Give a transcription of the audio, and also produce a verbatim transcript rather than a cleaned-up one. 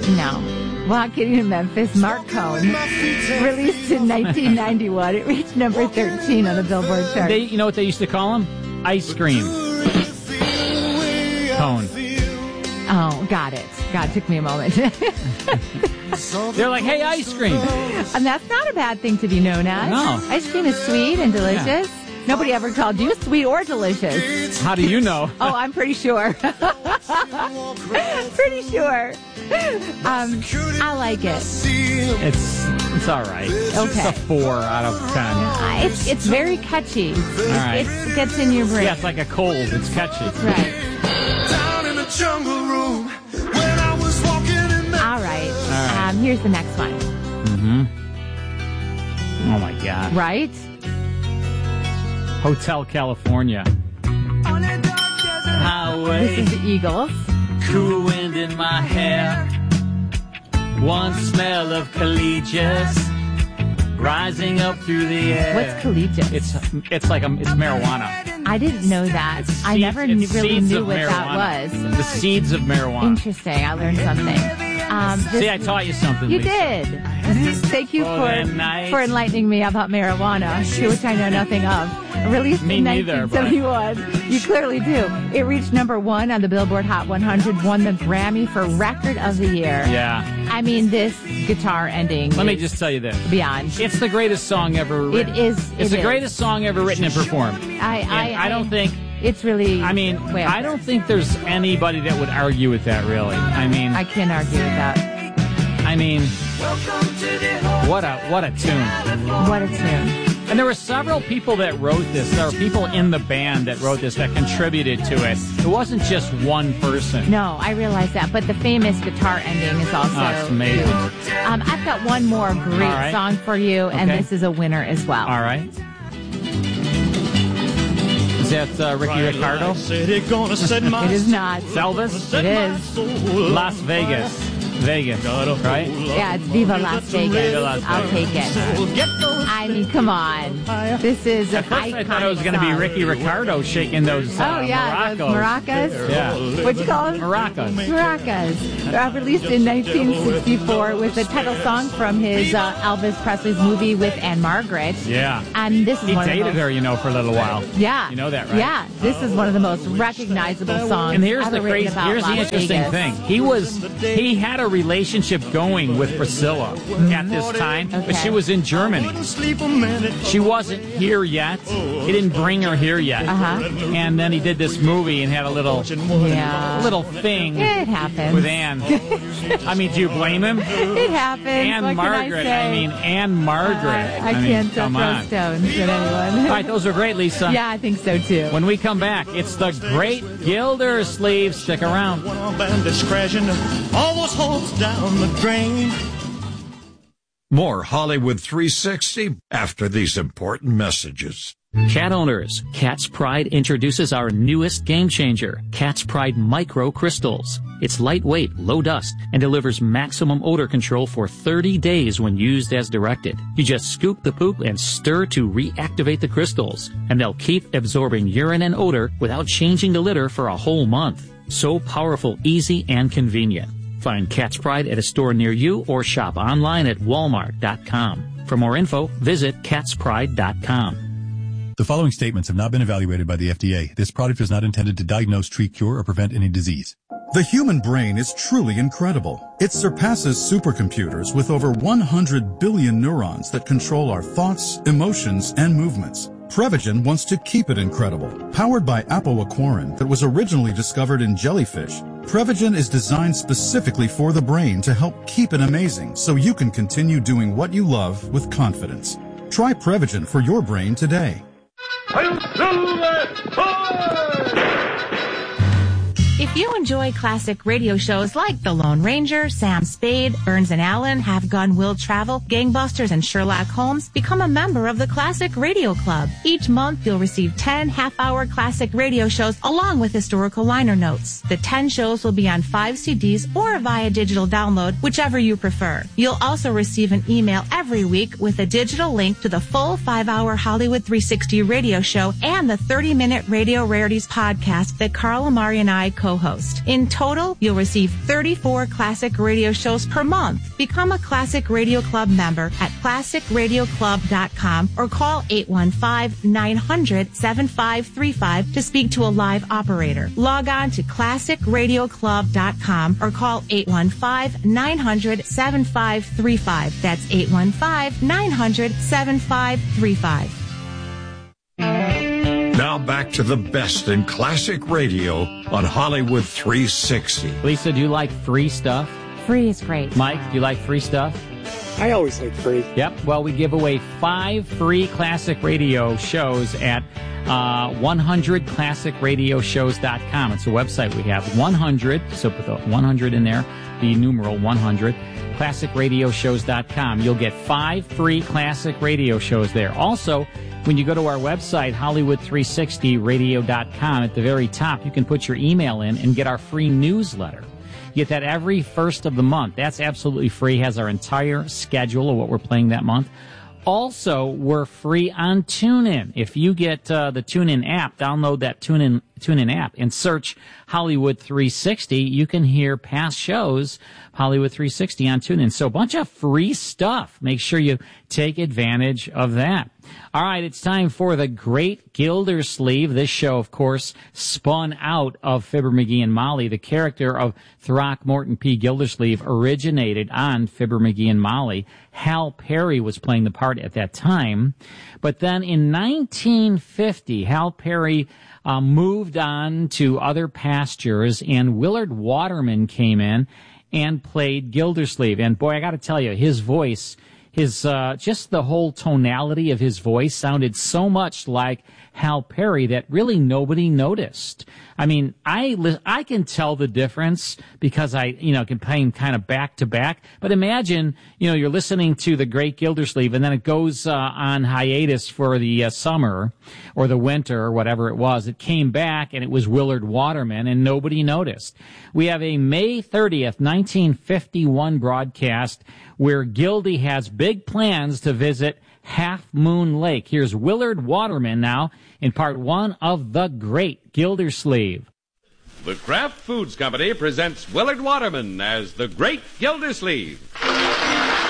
No. Walking in Memphis, Mark Cohn. Released in nineteen ninety-one. It reached number thirteen on the Billboard chart. They, you know what they used to call him? Ice cream. Cone. Oh, got it. God, it took me a moment. They're like, hey, ice cream. And that's not a bad thing to be known as. No. Ice cream is sweet and delicious. Yeah. Nobody ever called you sweet or delicious. How do you know? Oh, I'm pretty sure. Pretty sure. Um, I like it. It's it's all right. Okay. It's a four out of ten. Uh, it's it's very catchy. All right. It gets in your brain. Yeah, it's like a cold. It's catchy. Right. Down in the jungle room when I was walking in the... All right. All right. Um, here's the next one. Mm-hmm. Oh, my God. Right? Hotel California. Highway. This is the Eagles. Cool wind in my hair. One smell of collegius rising up through the air. What's collegiate? It's it's like a, it's marijuana. I didn't know that. It's I seeds- never it's knew, really seeds knew of what marijuana. that was. The seeds of marijuana. Interesting. I learned something. Um, this, See, I taught you something. You Lisa. did. Thank you Oh, that for night. for enlightening me about marijuana, to which I know nothing of. Released Me in neither, but- nineteen seventy-one. You clearly do. It reached number one on the Billboard Hot one hundred, won the Grammy for Record of the Year. Yeah. I mean, this guitar ending Let me is just tell you this. beyond. It's the greatest song ever written. It is. It's it the is. greatest song ever written and performed. I, And I, I don't think... It's really... I mean, way up I there. don't think there's anybody that would argue with that, really. I mean... I can't argue with that. I mean, what a what a tune. What a tune. And there were several people that wrote this. There were people in the band that wrote this that contributed to it. It wasn't just one person. No, I realize that, but the famous guitar ending is also Oh, it's amazing. huge. Um, I've got one more great All right. song for you, and Okay. this is a winner as well. All right. Is that uh, Ricky Ricardo? Said it gonna set my It is not. It's Elvis? It is. Las Vegas. Vegas, right? Yeah, it's Viva Las Vegas. Viva Las I'll take it. I mean, come on. This is an At first I thought it was iconic going to be song. Ricky Ricardo shaking those uh, Oh, yeah, those maracas. maracas. Yeah. What'd you call them? Maracas. Maracas. Uh, released in nineteen sixty-four with the title song from his uh, Elvis Presley's movie with Anne Margaret. Yeah. And this is He one dated of the most, her, you know, for a little while. Yeah. You know that, right? Yeah. This is one of the most recognizable songs And here's ever the written crazy, about here's the Las interesting Vegas. thing. He was, he had a relationship going with Priscilla at this time, Okay. but she was in Germany. She wasn't here yet. He didn't bring her here yet. Uh-huh. And then he did this movie and had a little, Yeah. little thing It happens. with Anne. I mean, do you blame him? It happens. Anne What Margaret. Can I, I, say? mean, Anne Margaret. Uh, I mean, can't uh, come throw on. stones at anyone. All right, those are great, Lisa. Yeah, I think so too. When we come back, it's the great Gildersleeve. Stick around. Bandits crashing all those hopes down the drain. More Hollywood three sixty after these important messages. Cat owners, Cat's Pride introduces our newest game changer, Cat's Pride Micro Crystals. It's lightweight, low dust, and delivers maximum odor control for thirty days when used as directed. You just scoop the poop and stir to reactivate the crystals, and they'll keep absorbing urine and odor without changing the litter for a whole month. So powerful, easy, and convenient. Find Cat's Pride at a store near you or shop online at walmart dot com. For more info, visit cats pride dot com. The following statements have not been evaluated by the F D A. This product is not intended to diagnose, treat, cure, or prevent any disease. The human brain is truly incredible. It surpasses supercomputers with over one hundred billion neurons that control our thoughts, emotions, and movements. Prevagen wants to keep it incredible. Powered by apoaquarin that was originally discovered in jellyfish, Prevagen is designed specifically for the brain to help keep it amazing so you can continue doing what you love with confidence. Try Prevagen for your brain today. If you enjoy classic radio shows like The Lone Ranger, Sam Spade, Burns and Allen, Have Gun Will Travel, Gangbusters, and Sherlock Holmes, become a member of the Classic Radio Club. Each month, you'll receive ten half-hour classic radio shows along with historical liner notes. The ten shows will be on five C Ds or via digital download, whichever you prefer. You'll also receive an email every week with a digital link to the full five-hour Hollywood three sixty radio show and the thirty-minute Radio Rarities podcast that Carl Amari and I co-host. host. In total, you'll receive thirty-four classic radio shows per month. Become a Classic Radio Club member at classic radio club dot com or call eight one five, nine hundred, seven five three five to speak to a live operator. Log on to classic radio club dot com or call eight one five, nine hundred, seven five three five. That's eight one five, nine hundred, seven five three five. Now back to the best in classic radio on Hollywood three sixty. Lisa, do you like free stuff? Free is great. Mike, do you like free stuff? I always like free. Yep. Well, we give away five free classic radio shows at uh, one hundred classic radio shows dot com. It's a website we have. one hundred, so put the one hundred in there, the numeral one hundred, classic radio shows dot com. You'll get five free classic radio shows there. Also, when you go to our website, Hollywood three sixty radio dot com, at the very top, you can put your email in and get our free newsletter. You get that every first of the month. That's absolutely free. Has our entire schedule of what we're playing that month. Also, we're free on TuneIn. If you get uh, the TuneIn app, download that TuneIn TuneIn app and search Hollywood three sixty. You can hear past shows, Hollywood three sixty on TuneIn. So a bunch of free stuff. Make sure you take advantage of that. All right, it's time for The Great Gildersleeve. This show, of course, spun out of Fibber McGee and Molly. The character of Throckmorton P. Gildersleeve originated on Fibber McGee and Molly. Hal Perry was playing the part at that time. But then in nineteen fifty, Hal Perry uh, moved on to other pastures, and Willard Waterman came in and played Gildersleeve. And boy, I got to tell you, his voice, his uh, just the whole tonality of his voice sounded so much like Hal Perry that really nobody noticed. I mean, I li- I can tell the difference because I, you know, can play him kind of back to back. But imagine, you know, you're listening to The Great Gildersleeve and then it goes uh, on hiatus for the uh, summer or the winter or whatever it was. It came back and it was Willard Waterman and nobody noticed. We have a May thirtieth, nineteen fifty-one broadcast where Gildy has big plans to visit Half Moon Lake. Here's Willard Waterman now in part one of The Great Gildersleeve. The Kraft Foods Company presents Willard Waterman as The Great Gildersleeve.